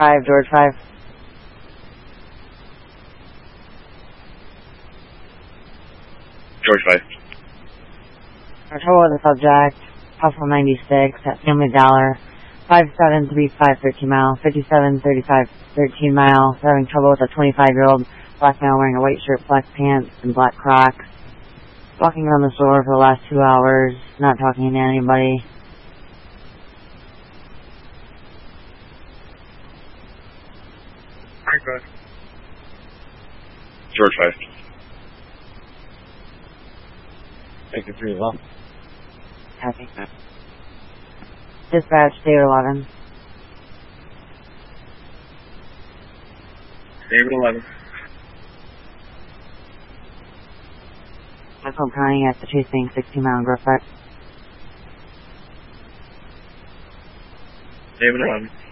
5, George 5. George 5. Trouble with the subject, possible 96 at Family Dollar, 5735 13 mile, 5735 13 mile, having trouble with a 25-year-old black male wearing a white shirt, black pants, and black Crocs. Walking around the store for the last 2 hours, not talking to anybody. George 5. Thank you for your help. Happy. Dispatch, David 11. David 11. Macomb County at the Chase Bank 16 mile Grove 5. David 11.